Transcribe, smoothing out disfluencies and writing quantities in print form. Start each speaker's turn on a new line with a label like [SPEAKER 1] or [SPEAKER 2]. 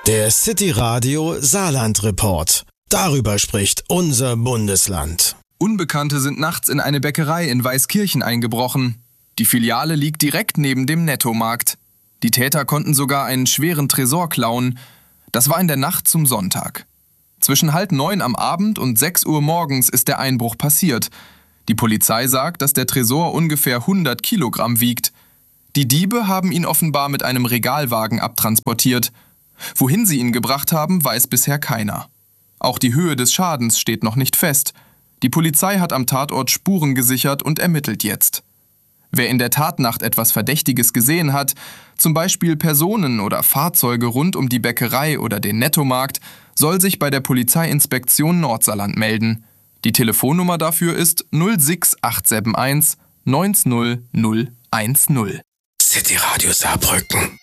[SPEAKER 1] Der City Radio Saarland Report. Darüber spricht unser Bundesland.
[SPEAKER 2] Unbekannte sind nachts in eine Bäckerei in Weißkirchen eingebrochen. Die Filiale liegt direkt neben dem Nettomarkt. Die Täter konnten sogar einen schweren Tresor klauen. Das war in der Nacht zum Sonntag. Zwischen 8:30 am Abend und 6 Uhr morgens ist der Einbruch passiert. Die Polizei sagt, dass der Tresor ungefähr 100 Kilogramm wiegt. Die Diebe haben ihn offenbar mit einem Regalwagen abtransportiert. Wohin sie ihn gebracht haben, weiß bisher keiner. Auch die Höhe des Schadens steht noch nicht fest. Die Polizei hat am Tatort Spuren gesichert und ermittelt jetzt. Wer in der Tatnacht etwas Verdächtiges gesehen hat, zum Beispiel Personen oder Fahrzeuge rund um die Bäckerei oder den Nettomarkt, soll sich bei der Polizeiinspektion Nordsaarland melden. Die Telefonnummer dafür ist 06871 90 010.
[SPEAKER 1] City Radio Saarbrücken.